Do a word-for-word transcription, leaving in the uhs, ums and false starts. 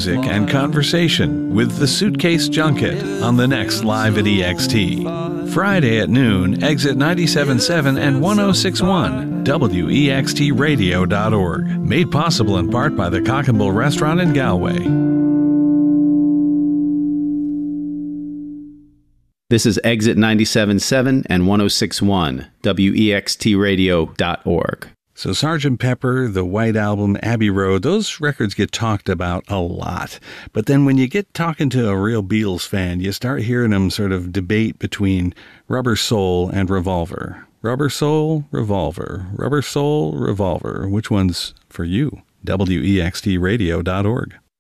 music and conversation with the Suitcase Junket on the next Live at E X T. Friday at noon, exit ninety-seven point seven and one oh six point one, W E X T radio dot org. Made possible in part by the Cock and Bull Restaurant in Galway. This is Exit ninety-seven point seven and one oh six point one, W E X T radio dot org. So Sergeant Pepper, the White Album, Abbey Road, those records get talked about a lot. But then when you get talking to a real Beatles fan, you start hearing them sort of debate between Rubber Soul and Revolver. Rubber Soul, Revolver. Rubber Soul, Revolver. Which one's for you? W E X T radio dot org.